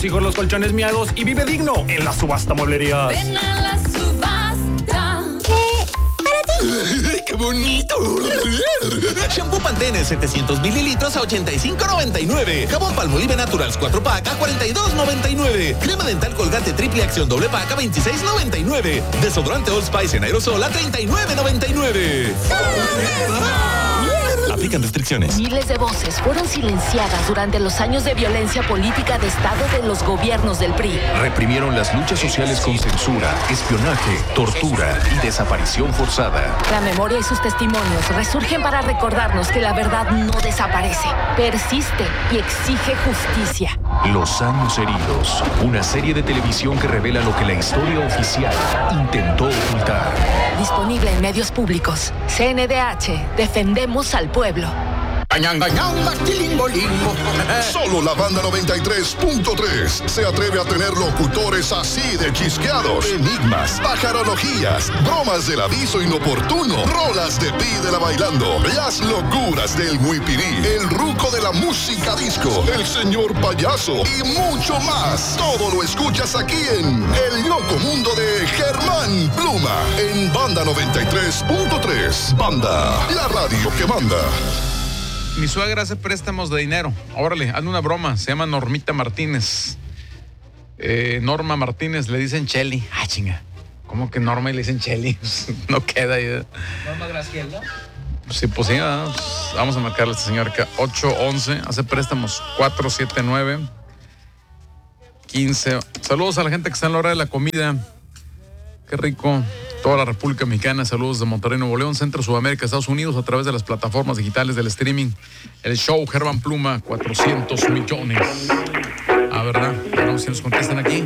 Sigo los colchones miados y vive digno en la subasta mueblería. Ven a la subasta. ¡Qué bonito! Shampoo Pantene 700 mililitros a $85.99. Jabón Palmolive Naturals 4 pack a $42.99. Crema dental Colgate triple acción doble pack a $26.99. Desodorante Old Spice en aerosol a $39.99. Aplican restricciones. Miles de voces fueron silenciadas durante los años de violencia política de Estado de los gobiernos del PRI. Reprimieron las luchas sociales con censura, espionaje, tortura y desaparición forzada. La memoria y sus testimonios resurgen para recordarnos que la verdad no desaparece, persiste y exige justicia. Los años heridos, una serie de televisión que revela lo que la historia oficial intentó ocultar. Disponible en medios públicos. CNDH, defendemos al pueblo. Solo la banda 93.3 se atreve a tener locutores así de chisqueados. Enigmas, pajarologías, bromas del aviso inoportuno, rolas de Pídela Bailando, las locuras del Huipirí, el ruco de la música disco, el señor payaso y mucho más. Todo lo escuchas aquí en El Loco Mundo de Germán Pluma en banda 93.3. Banda, la radio que manda. Mi suegra hace préstamos de dinero. Órale, hazme una broma. Se llama Normita Martínez. Norma Martínez, le dicen Cheli. Ah, chinga. ¿Cómo que Norma y le dicen Cheli? No queda ahí. Norma Graciela. Sí, pues sí, vamos a marcarle a esta señora que 811, hace préstamos 479-15. Saludos a la gente que está en la hora de la comida. Qué rico. Toda la República Mexicana, saludos de Monterrey, Nuevo León, Centro, Sudamérica, Estados Unidos, a través de las plataformas digitales del streaming. El show Germán Pluma, 400 millones. Ah, ¿verdad? Vamos, si nos contestan aquí.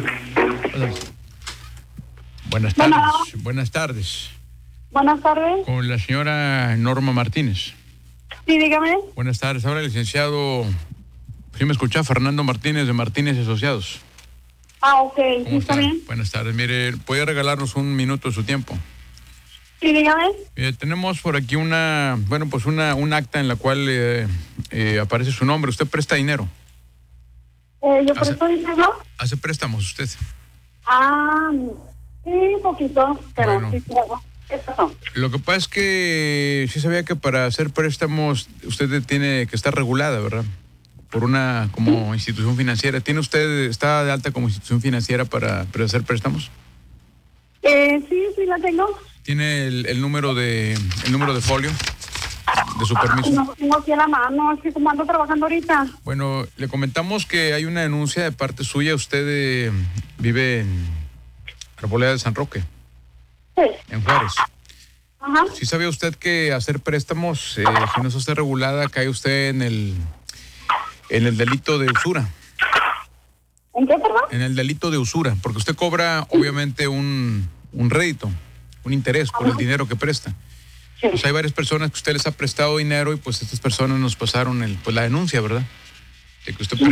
Buenas tardes. Buenas tardes. Buenas tardes. Con la señora Norma Martínez. Sí, dígame. Buenas tardes. Ahora el licenciado, ¿sí me escucha? Fernando Martínez de Martínez y Asociados. Ah, ok, sí, está bien. Buenas tardes. Mire, ¿puede regalarnos un minuto de su tiempo? Sí, dígame. Tenemos por aquí un acta en la cual aparece su nombre. ¿Usted presta dinero? ¿Yo presto dinero? ¿Hace préstamos usted? Ah, sí, un poquito, pero bueno, sí, claro. Lo que pasa es que sí sabía que para hacer préstamos usted tiene que estar regulada, ¿verdad? Por una como institución financiera. ¿Está de alta como institución financiera para hacer préstamos? Sí, la tengo. ¿Tiene el número de folio de su permiso? No tengo aquí a la mano, es que como ando trabajando ahorita. Bueno, le comentamos que hay una denuncia de parte suya. Usted vive en Arboleda de San Roque. Sí. En Juárez. Ajá. ¿Sí sabía usted que hacer préstamos, si no se está regulada, cae usted en el delito de usura? ¿En qué, perdón? En el delito de usura, porque usted cobra obviamente un rédito, un interés por el dinero que presta. Sí. Pues hay varias personas que usted les ha prestado dinero y pues estas personas nos pasaron la denuncia, ¿verdad? De que usted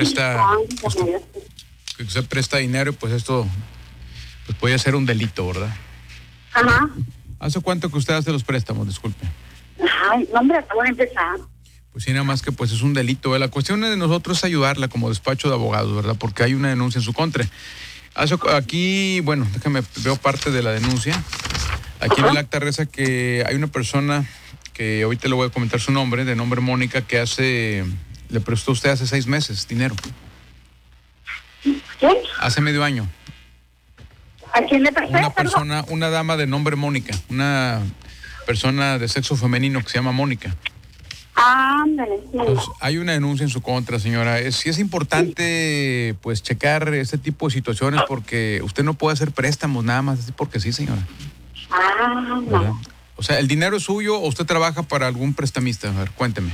presta dinero y pues esto pues puede ser un delito, ¿verdad? Ajá. ¿Hace cuánto que usted hace los préstamos? Disculpe. Ay, no, hombre, acabo de empezar. Pues sí, nada más que pues es un delito, ¿verdad? La cuestión de nosotros es ayudarla como despacho de abogados, ¿verdad? Porque hay una denuncia en su contra. Aquí, bueno, veo parte de la denuncia. Aquí en el acta reza que hay una persona que ahorita le voy a comentar su nombre, de nombre Mónica, que le prestó a usted hace 6 meses dinero. ¿Qué? Hace medio año. ¿A quién le presté? Una dama de nombre Mónica, una persona de sexo femenino que se llama Mónica. Ándale, sí. Pues, hay una denuncia en su contra, señora. Sí es importante, pues, checar este tipo de situaciones porque usted no puede hacer préstamos nada más así porque sí, señora. Ah, no. O sea, ¿el dinero es suyo o usted trabaja para algún prestamista? A ver, cuénteme.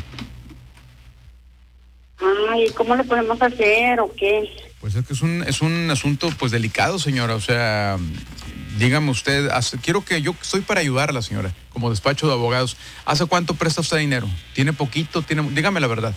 Ay, ¿cómo le podemos hacer o qué? Pues es que es un asunto, pues, delicado, señora. O sea, dígame usted, yo estoy para ayudarla, señora, como despacho de abogados. ¿Hace cuánto presta usted dinero? ¿Tiene poquito? Dígame la verdad.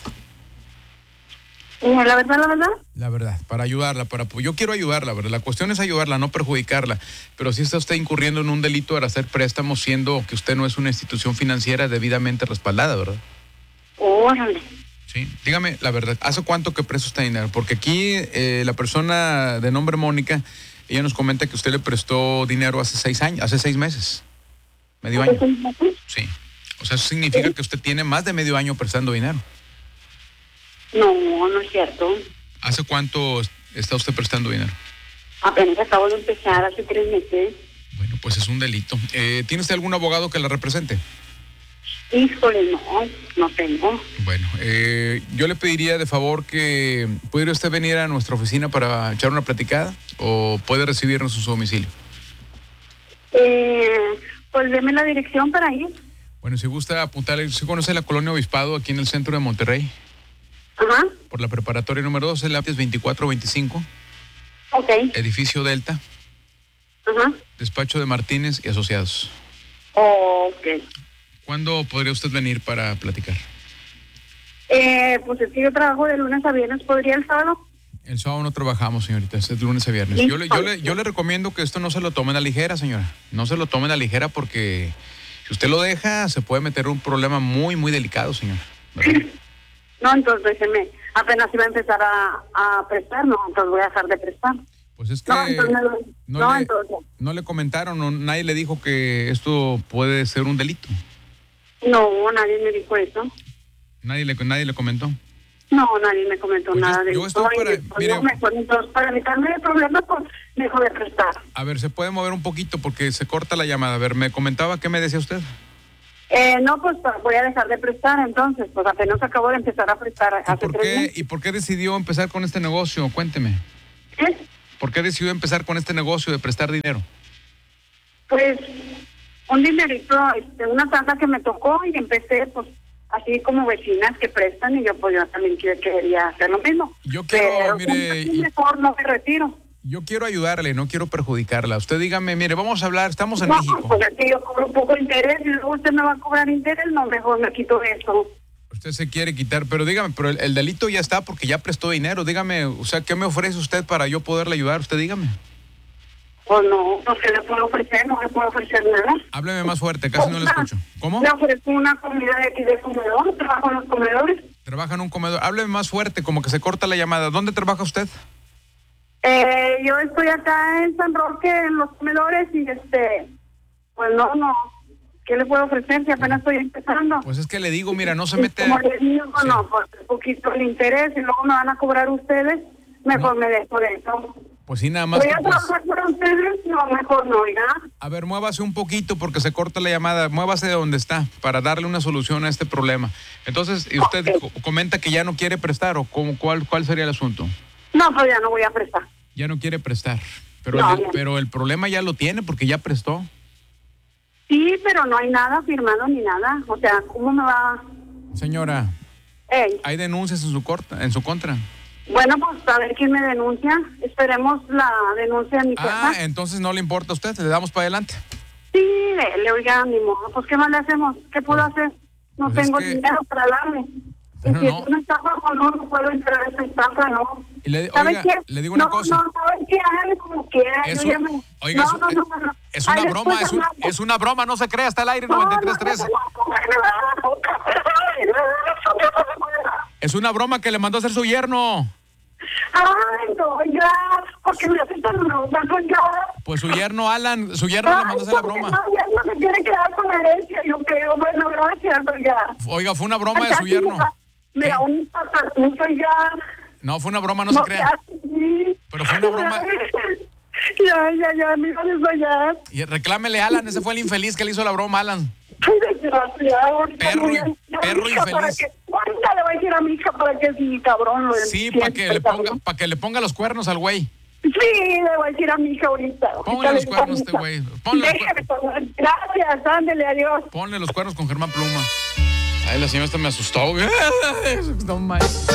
¿La verdad? La verdad, para ayudarla, yo quiero ayudarla, ¿verdad? La cuestión es ayudarla, no perjudicarla. Pero sí está usted incurriendo en un delito al hacer préstamos, siendo que usted no es una institución financiera debidamente respaldada, ¿verdad? Órale. Sí, dígame la verdad, ¿hace cuánto que presta usted dinero? Porque aquí la persona de nombre Mónica, ella nos comenta que usted le prestó dinero hace 6 meses, medio año. Sí, o sea, eso significa que usted tiene más de medio año prestando dinero. No, no es cierto. ¿Hace cuánto está usted prestando dinero? Apenas acabo de empezar hace 3 meses. Bueno, pues es un delito. ¿Tiene usted algún abogado que la represente? Híjole, no tengo. Bueno, yo le pediría de favor que pudiera usted venir a nuestra oficina para echar una platicada o puede recibirnos en su domicilio. Pues deme la dirección para ir. Bueno, si gusta apuntarle, ¿se conoce la colonia Obispado aquí en el centro de Monterrey? Ajá. Por la preparatoria número 2, el lápiz 2425. Ok. Edificio Delta. Ajá. Despacho de Martínez y Asociados. Ok. ¿Cuándo podría usted venir para platicar? Pues es que yo trabajo de lunes a viernes. ¿Podría el sábado? El sábado no trabajamos, señorita, es de lunes a viernes. Yo le recomiendo que esto no se lo tome a la ligera, señora. No se lo tome a la ligera porque si usted lo deja, se puede meter un problema muy, muy delicado, señora. ¿Verdad? No, entonces déjeme. Apenas iba a empezar a prestar, no, entonces voy a dejar de prestar. Pues es que no le comentaron, nadie le dijo que esto puede ser un delito. No, nadie me dijo eso. ¿Nadie le comentó? No, nadie me comentó pues nada de yo eso. Entonces, para evitarme el problema, pues dejo de prestar. A ver, ¿se puede mover un poquito? Porque se corta la llamada. A ver, ¿me comentaba qué me decía usted? No, pues voy a dejar de prestar, entonces. Pues apenas acabo de empezar a prestar hace 3 meses. ¿Y por qué decidió empezar con este negocio? Cuénteme. ¿Qué? ¿Por qué decidió empezar con este negocio de prestar dinero? Pues un dinerito, una tanda que me tocó y empecé, pues, así como vecinas que prestan y yo, pues, yo también quería hacer lo mismo. Yo quiero, pero, mire... mejor no me retiro. Yo quiero ayudarle, no quiero perjudicarla. Usted dígame, mire, vamos a hablar, estamos en No, México. Pues aquí yo cobro un poco de interés y luego usted me va a cobrar interés, no, mejor me quito eso. Usted se quiere quitar, pero dígame, pero el delito ya está porque ya prestó dinero. Dígame, o sea, ¿qué me ofrece usted para yo poderle ayudar? Usted dígame. Pues no sé, le puedo ofrecer, no le puedo ofrecer nada. Hábleme más fuerte, casi no le escucho. ¿Cómo? Le ofrezco una comida de aquí de comedor, trabajo en los comedores. Trabaja en un comedor. Hábleme más fuerte, como que se corta la llamada. ¿Dónde trabaja usted? Yo estoy acá en San Roque, en los comedores, y pues no. ¿Qué le puedo ofrecer si apenas estoy empezando? Pues es que le digo, mira, no se mete... Como les digo, sí. no, pues un poquito el interés y luego me van a cobrar ustedes, mejor me dejo de eso. Pues sí, nada más. ¿Voy a trabajar para ustedes? No, mejor no, ¿ya? A ver, muévase un poquito porque se corta la llamada. Muévase de donde está para darle una solución a este problema. Entonces, ¿y usted comenta que ya no quiere prestar o cuál sería el asunto? No, pues ya no voy a prestar. Ya no quiere prestar. Pero, pero el problema ya lo tiene porque ya prestó. Sí, pero no hay nada firmado ni nada. O sea, ¿cómo me va? Señora, ¿hay denuncias en su contra? Bueno, pues a ver quién me denuncia. Esperemos la denuncia en mi casa. Entonces no le importa a usted, le damos para adelante. Sí, le oiga, ni modo. Pues ¿qué más le hacemos? ¿Qué puedo hacer? No pues tengo dinero para darle. Pero si no. es una estafa, pues no puedo entrar a esa estafa, ¿no? Y ¿Sabes qué? Le digo una cosa. No, ¿sabes qué? Hágale como quiera. Oiga, es una broma, es una broma, no se crea, está al aire 93.3. Es una broma que le mandó a hacer su yerno. Ay, no, ya, porque me hace tan broma, ya. Pues su yerno Alan, le mandó a hacer la broma. No, ya no se quiere quedar con la herencia, yo creo. Bueno, gracias, ya. Oiga, fue una broma de su yerno. Mira, un patatito ya. No, fue una broma, no se crea. Pero fue una broma. Ya, mira eso ya. Y reclámele a Alan, ese fue el infeliz que le hizo la broma, Alan. Ay, desgraciado. Perro infeliz. Ahorita le voy a decir a mi hija para que sí, cabrón. Sí, para que le ponga los cuernos al güey. Sí, le voy a decir a mi hija ahorita. Ponle los cuernos a este güey. Gracias, ándele, adiós. Ponle los cuernos con Germán Pluma. Ay, la señora esta me asustó. No,